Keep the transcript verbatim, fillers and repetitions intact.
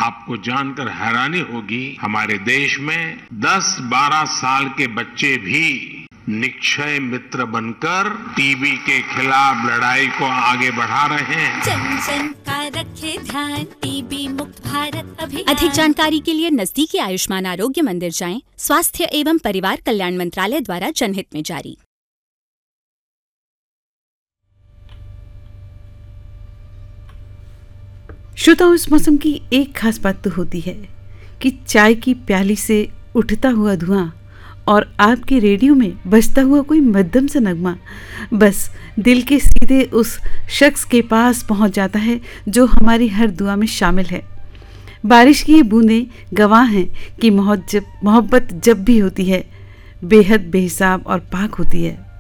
आपको जानकर हैरानी होगी, हमारे देश में दस बारह साल के बच्चे भी निक्षय मित्र बनकर टीबी के खिलाफ लड़ाई को आगे बढ़ा रहे हैं। जन जन का रखे ध्यान, टीबी मुक्त भारत अभियान। अधिक जानकारी के लिए नजदीकी आयुष्मान आरोग्य मंदिर जाएं। स्वास्थ्य एवं परिवार कल्याण मंत्रालय द्वारा जनहित में जारी। श्रोताओं, इस मौसम की एक खास बात तो होती है कि चाय की प्याली से उठता हुआ धुआं और आपके रेडियो में बजता हुआ कोई मध्यम सा नगमा बस दिल के सीधे उस शख्स के पास पहुंच जाता है जो हमारी हर दुआ में शामिल है। बारिश की ये बूंदें गवाह हैं कि मोहब्बत जब भी होती है बेहद बेहिसाब और पाक होती है।